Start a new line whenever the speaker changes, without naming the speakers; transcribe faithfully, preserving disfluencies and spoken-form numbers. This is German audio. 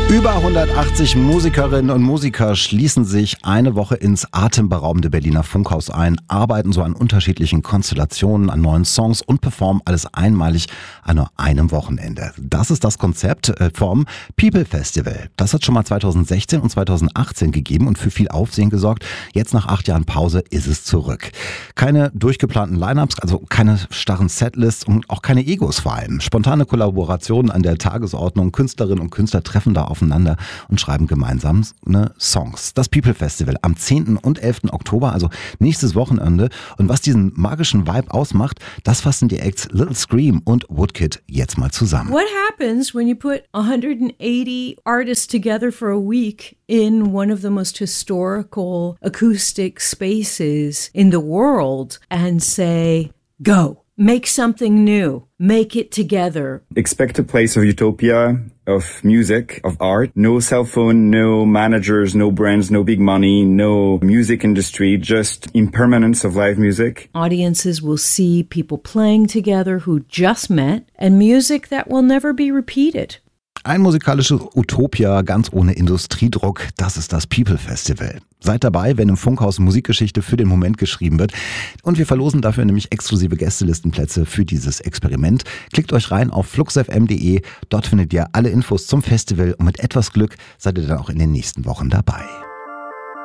Über hundertachtzig Musikerinnen und Musiker schließen sich eine Woche ins atemberaubende Berliner Funkhaus ein, arbeiten so an unterschiedlichen Konstellationen, an neuen Songs und performen alles einmalig an nur einem Wochenende. Das ist das Konzept vom People Festival. Das hat schon mal zweitausendsechzehn und zweitausendachtzehn gegeben und für viel Aufsehen gesorgt. Jetzt nach acht Jahren Pause ist es zurück. Keine durchgeplanten Line-Ups, also keine starren Setlists und auch keine Egos vor allem. Spontane Kollaborationen an der Tagesordnung. Künstlerinnen und Künstler treffen da aufeinander und schreiben gemeinsam ne, Songs. Das People Festival am zehnten und elften Oktober, also nächstes Wochenende. Und was diesen magischen Vibe ausmacht, das fassen die Acts Little Scream und Woodkid jetzt mal zusammen.
What happens when you put one hundred eighty artists together for a week in one of the most historical acoustic spaces in the world and say, go, make something new, make it together.
Expect a place of utopia, of music, of art. No cell phone, no managers, no brands, no big money, no music industry, just impermanence of live music.
Audiences will see people playing together who just met and music that will never be repeated.
Ein musikalisches Utopia ganz ohne Industriedruck, das ist das People Festival. Seid dabei, wenn im Funkhaus Musikgeschichte für den Moment geschrieben wird. Und wir verlosen dafür nämlich exklusive Gästelistenplätze für dieses Experiment. Klickt euch rein auf flux f m punkt de. Dort findet ihr alle Infos zum Festival und mit etwas Glück seid ihr dann auch in den nächsten Wochen dabei.